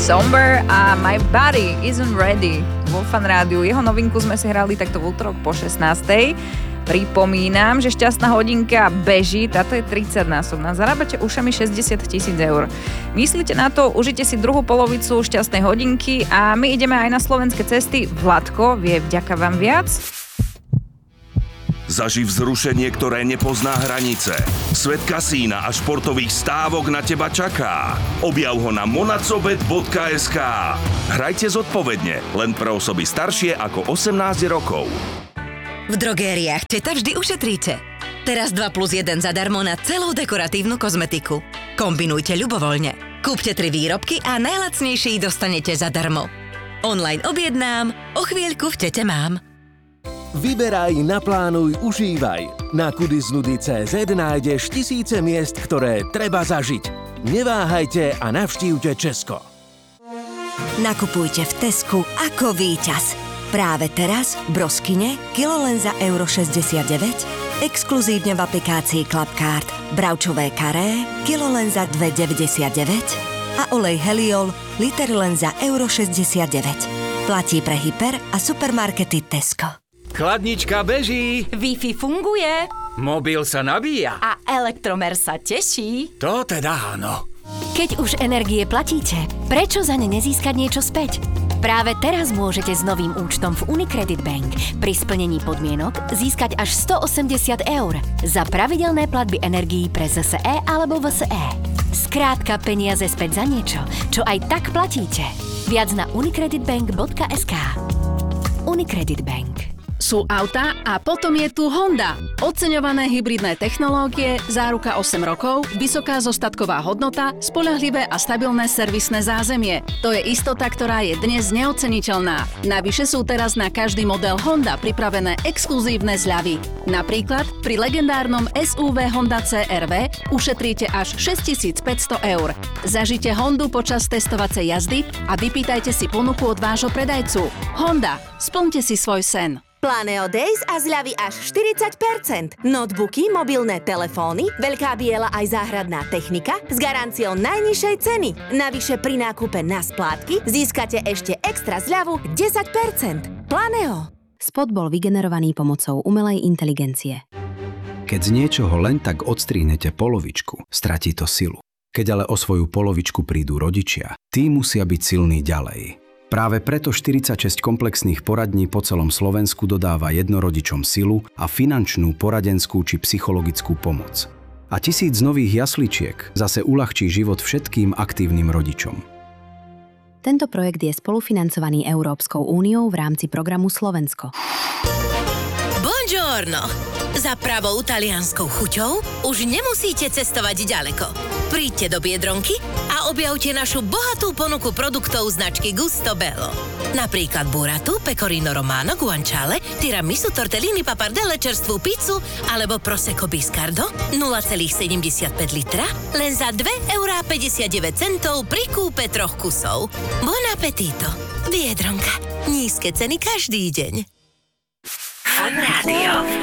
Somber a My Body Isn't Ready vo Fan Rádiu. Jeho novinku sme si hrali takto v útorok po 16. Pripomínam, že šťastná hodinka beží, táto je 30-násobná. Zarábate ušami 60 000 eur. Myslíte na to, užite si druhú polovicu šťastnej hodinky a my ideme aj na slovenské cesty. Vladko vie vďaka vám viac. Zaživ vzrušenie, ktoré nepozná hranice. Svet kasína a športových stávok na teba čaká. Objav ho na monacobet.sk. Hrajte zodpovedne, len pre osoby staršie ako 18 rokov. V drogériách Teta vždy ušetríte. Teraz 2+1 zadarmo na celú dekoratívnu kozmetiku. Kombinujte ľubovoľne. Kúpte 3 výrobky a najlacnejší dostanete zadarmo. Online objednám, o chvíľku v Tete mám. Vyberaj, naplánuj, užívaj. Na kudiznudy.cz nájdeš tisíce miest, ktoré treba zažiť. Neváhajte a navštívte Česko. Nakupujte v Tesku ako víťaz. Práve teraz broskyne kilo len za €69, exkluzívne v aplikácii Clubcard bravčové karé kilo len za €2,99 a olej Heliol liter len za €69. Platí pre hyper a supermarkety Tesco. Chladnička beží, Wi-Fi funguje mobil sa nabíja. a elektromer sa teší. To teda áno. Keď už energie platíte, prečo za ne nezískať niečo späť? Práve teraz môžete s novým účtom v Unicredit Bank pri splnení podmienok získať až 180 € za pravidelné platby energií pre ZSE alebo VSE. Skrátka peniaze späť za niečo, čo aj tak platíte. Viac na unicreditbank.sk. Unicredit Bank. Sú autá a potom je tu Honda. Oceňované hybridné technológie, záruka 8 rokov, vysoká zostatková hodnota, spoľahlivé a stabilné servisné zázemie. To je istota, ktorá je dnes neoceniteľná. Navyše sú teraz na každý model Honda pripravené exkluzívne zľavy. Napríklad pri legendárnom SUV Honda CR-V ušetríte až 6 500 €. Zažite Hondu počas testovacej jazdy a vypýtajte si ponuku od vášho predajcu. Honda, splňte si svoj sen. Planeo Days a zľavy až 40%. Notebooky, mobilné telefóny, veľká biela aj záhradná technika s garanciou najnižšej ceny. Navyše pri nákupe na splátky získate ešte extra zľavu 10%. Planeo. Spot bol vygenerovaný pomocou umelej inteligencie. Keď z niečoho len tak odstrihnete polovičku, stratí to silu. Keď ale o svoju polovičku prídu rodičia, tí musia byť silní ďalej. Práve preto 46 komplexných poradní po celom Slovensku dodáva jednorodičom silu a finančnú, poradenskú či psychologickú pomoc. A 1000 nových jasličiek zase uľahčí život všetkým aktívnym rodičom. Tento projekt je spolufinancovaný Európskou úniou v rámci programu Slovensko. Buongiorno! Za pravou talianskou chuťou už nemusíte cestovať ďaleko. Príďte do Biedronky a objavte našu bohatú ponuku produktov značky Gusto Bello. Napríklad burratu, pecorino romano, guanciale, tiramisu, tortellini, pappardelle, čerstvú pizzu alebo prosecco biscardo 0,75 litra len za €2,59 pri kúpe 3 kusov. Buon appetito! Biedronka. Nízke ceny každý deň. Fan Rádio.